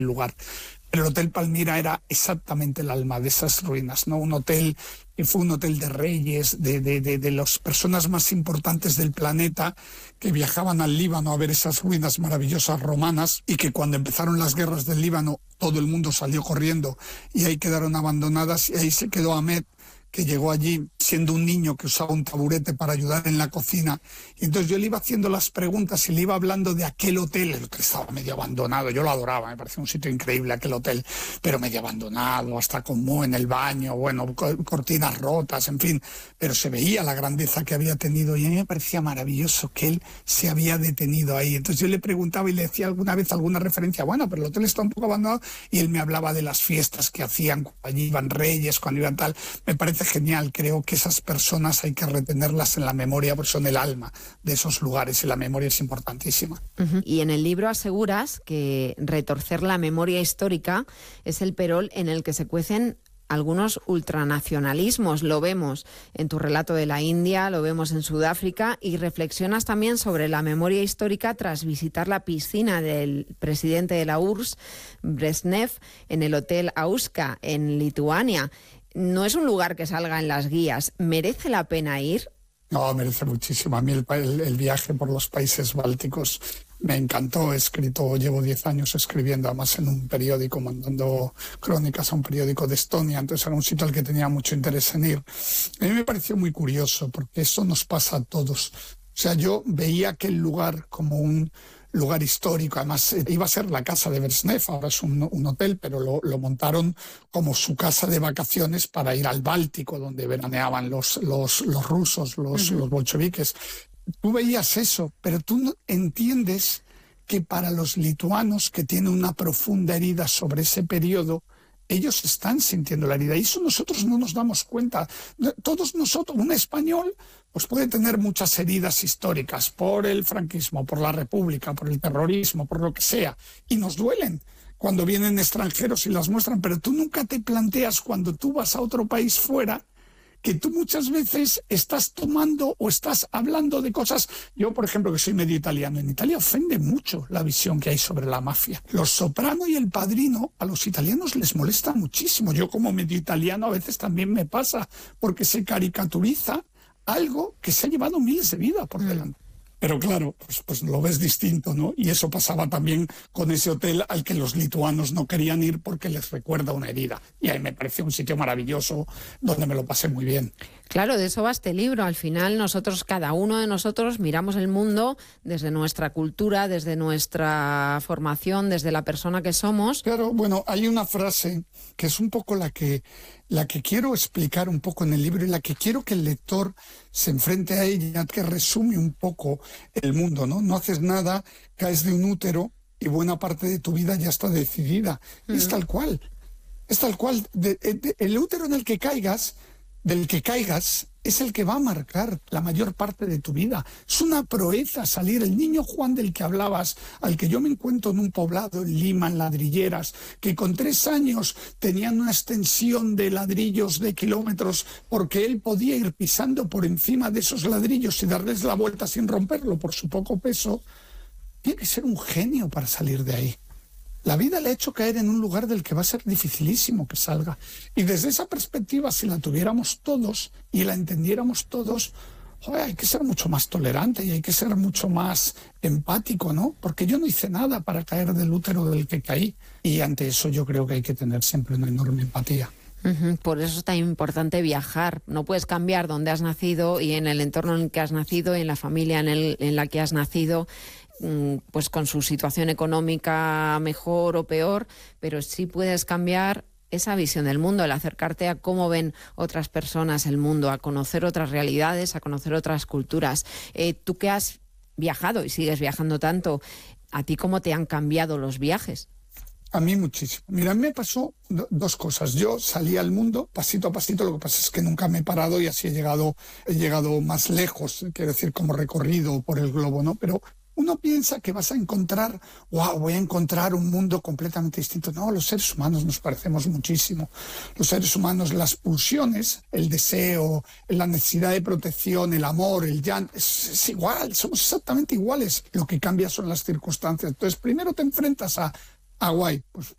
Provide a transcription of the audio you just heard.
lugar. Pero el Hotel Palmira era exactamente el alma de esas ruinas, ¿no? Un hotel que fue un hotel de reyes, de las personas más importantes del planeta, que viajaban al Líbano a ver esas ruinas maravillosas romanas, y que cuando empezaron las guerras del Líbano todo el mundo salió corriendo y ahí quedaron abandonadas, y ahí se quedó Ahmed, que llegó allí siendo un niño que usaba un taburete para ayudar en la cocina. Y entonces yo le iba haciendo las preguntas y le iba hablando de aquel hotel. El hotel estaba medio abandonado, yo lo adoraba, me parecía un sitio increíble aquel hotel, pero medio abandonado, hasta con moho en el baño, bueno, cortinas rotas, en fin, pero se veía la grandeza que había tenido, y a mí me parecía maravilloso que él se había detenido ahí. Entonces yo le preguntaba y le decía alguna vez alguna referencia, bueno, pero el hotel está un poco abandonado, y él me hablaba de las fiestas que hacían cuando allí iban reyes, cuando iban tal. Me parece genial, creo que esas personas hay que retenerlas en la memoria porque son el alma de esos lugares y la memoria es importantísima. Y en el libro aseguras que retorcer la memoria histórica es el perol en el que se cuecen algunos ultranacionalismos. Lo vemos en tu relato de la India, lo vemos en Sudáfrica, y reflexionas también sobre la memoria histórica tras visitar la piscina del presidente de la URSS, Brezhnev, en el Hotel Auska, en Lituania. No es un lugar que salga en las guías. ¿Merece la pena ir? No, merece muchísimo. A mí el viaje por los países bálticos me encantó. Llevo 10 años escribiendo, además en un periódico, mandando crónicas a un periódico de Estonia, entonces era un sitio al que tenía mucho interés en ir. A mí me pareció muy curioso, porque eso nos pasa a todos. O sea, yo veía aquel lugar como un lugar histórico, además iba a ser la casa de Brezhnev, ahora es un hotel, pero lo montaron como su casa de vacaciones para ir al Báltico, donde veraneaban los rusos, los bolcheviques. Tú veías eso, pero tú no entiendes que para los lituanos, que tienen una profunda herida sobre ese periodo, ellos están sintiendo la herida, y eso nosotros no nos damos cuenta. Todos nosotros, un español, pues puede tener muchas heridas históricas por el franquismo, por la República, por el terrorismo, por lo que sea, y nos duelen cuando vienen extranjeros y las muestran, pero tú nunca te planteas cuando tú vas a otro país fuera que tú muchas veces estás tomando o estás hablando de cosas. Yo, por ejemplo, que soy medio italiano, en Italia ofende mucho la visión que hay sobre la mafia. Los Soprano y El Padrino a los italianos les molesta muchísimo. Yo, como medio italiano, a veces también me pasa, porque se caricaturiza algo que se ha llevado miles de vidas por delante. Pero claro, pues lo ves distinto, ¿no? Y eso pasaba también con ese hotel al que los lituanos no querían ir porque les recuerda una herida. Y ahí me pareció un sitio maravilloso donde me lo pasé muy bien. Claro, de eso va este libro. Al final nosotros, cada uno de nosotros, miramos el mundo desde nuestra cultura, desde nuestra formación, desde la persona que somos. Claro, bueno, hay una frase que es un poco la que quiero explicar un poco en el libro y la que quiero que el lector se enfrente a ella, que resume un poco el mundo, ¿no? No haces nada, caes de un útero y buena parte de tu vida ya está decidida. Es tal cual. Es tal cual. El útero en el que caigas, del que caigas, es el que va a marcar la mayor parte de tu vida. Es una proeza salir. El niño Juan del que hablabas, al que yo me encuentro en un poblado en Lima, en Ladrilleras, que con 3 años tenían una extensión de ladrillos de kilómetros, porque él podía ir pisando por encima de esos ladrillos y darles la vuelta sin romperlo por su poco peso, tiene que ser un genio para salir de ahí. La vida le ha hecho caer en un lugar del que va a ser dificilísimo que salga. Y desde esa perspectiva, si la tuviéramos todos y la entendiéramos todos, hay que ser mucho más tolerante y hay que ser mucho más empático, ¿no? Porque yo no hice nada para caer del útero del que caí. Y ante eso yo creo que hay que tener siempre una enorme empatía. Por eso es tan importante viajar. No puedes cambiar dónde has nacido y en el entorno en el que has nacido, y en la familia en la que has nacido, pues con su situación económica mejor o peor, pero sí puedes cambiar esa visión del mundo, el acercarte a cómo ven otras personas el mundo, a conocer otras realidades, a conocer otras culturas. Tú que has viajado y sigues viajando tanto, ¿a ti cómo te han cambiado los viajes? A mí muchísimo. Mira, a mí me pasó 2 cosas. Yo salí al mundo pasito a pasito, lo que pasa es que nunca me he parado y así he llegado más lejos, quiero decir, como recorrido por el globo, ¿no? Pero uno piensa que vas a encontrar, voy a encontrar un mundo completamente distinto. No, los seres humanos nos parecemos muchísimo. Los seres humanos, las pulsiones, el deseo, la necesidad de protección, el amor, el llanto, es igual, somos exactamente iguales. Lo que cambia son las circunstancias. Entonces, primero te enfrentas a guay, pues